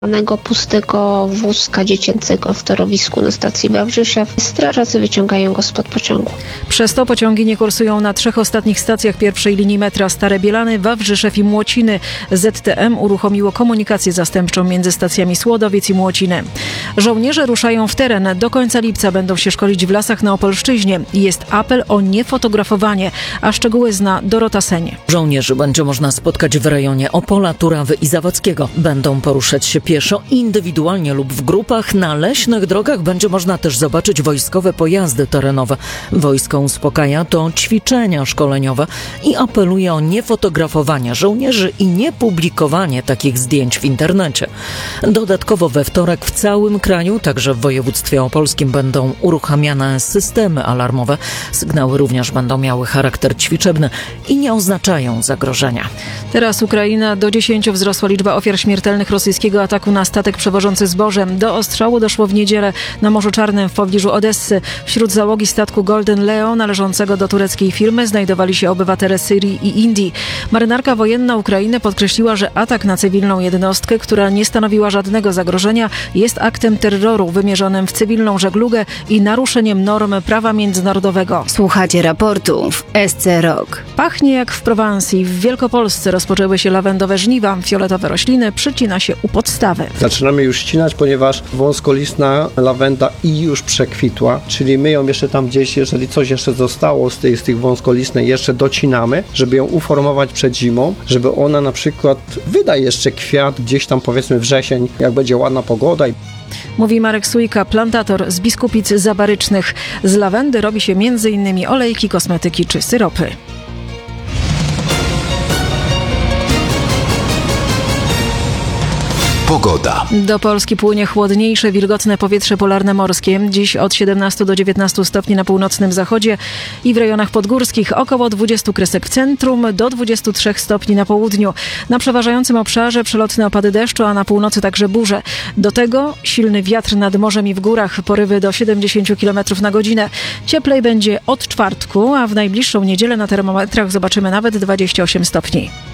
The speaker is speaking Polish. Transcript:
Pustego wózka dziecięcego w torowisku na stacji Wawrzyszew. Strażacy wyciągają go spod pociągu. Przez to pociągi nie kursują na 3 ostatnich stacjach pierwszej linii metra: Stare Bielany, Wawrzyszew i Młociny. ZTM uruchomiło komunikację zastępczą między stacjami Słodowiec i Młociny. Żołnierze ruszają w teren. Do końca lipca będą się szkolić w lasach na Opolszczyźnie. Jest apel o niefotografowanie, a szczegóły zna Dorota Seń. Żołnierzy będzie można spotkać w rejonie Opola, Turawy i Zawadzkiego. Będą poruszać się pieszo, indywidualnie lub w grupach. Na leśnych drogach będzie można też zobaczyć wojskowe pojazdy terenowe. Wojsko uspokaja to ćwiczenia szkoleniowe i apeluje o niefotografowanie żołnierzy i niepublikowanie takich zdjęć w internecie. Dodatkowo we wtorek w całym kraju, także w województwie opolskim, będą uruchamiane systemy alarmowe. Sygnały również będą miały charakter ćwiczebny i nie oznaczają zagrożenia. Teraz Ukraina. Do 10 wzrosła liczba ofiar śmiertelnych rosyjskiego ataku na statek przewożący zboże. Do ostrzału doszło w niedzielę na Morzu Czarnym w pobliżu Odessy. Wśród załogi statku Golden Leo, należącego do tureckiej firmy, znajdowali się obywatele Syrii i Indii. Marynarka wojenna Ukrainy podkreśliła, że atak na cywilną jednostkę, która nie stanowiła żadnego zagrożenia, jest aktem terroru wymierzonym w cywilną żeglugę i naruszeniem norm prawa międzynarodowego. Słuchacie raportu w SC Rock. Pachnie jak w Prowansji. W Wielkopolsce rozpoczęły się lawendowe żniwa. Fioletowe rośliny przycina się u podstawy. Zaczynamy już ścinać, ponieważ wąskolistna lawenda już przekwitła, czyli my ją jeszcze tam gdzieś, jeżeli coś jeszcze zostało z tych wąskolistnej, jeszcze docinamy, żeby ją uformować przed zimą, żeby ona na przykład wyda jeszcze kwiat gdzieś tam, powiedzmy wrzesień, jak będzie ładna pogoda. Mówi Marek Sujka, plantator z Biskupic Zabarycznych. Z lawendy robi się m.in. olejki, kosmetyki czy syropy. Pogoda. Do Polski płynie chłodniejsze, wilgotne powietrze polarne morskie. Dziś od 17 do 19 stopni na północnym zachodzie i w rejonach podgórskich, około 20 kresek w centrum, do 23 stopni na południu. Na przeważającym obszarze przelotne opady deszczu, a na północy także burze. Do tego silny wiatr nad morzem i w górach, porywy do 70 km na godzinę. Cieplej będzie od czwartku, a w najbliższą niedzielę na termometrach zobaczymy nawet 28 stopni.